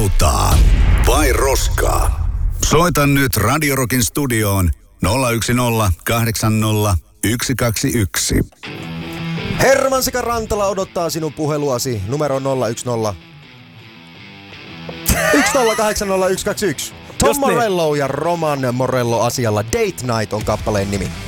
Rautaa vai roskaa? Soita nyt Radio Rockin studioon 010 80 121. Herman Sika Rantala odottaa sinun puheluasi numero 010 1080121. Tom Morello ja Roman Morello asialla. Date Night on kappaleen nimi.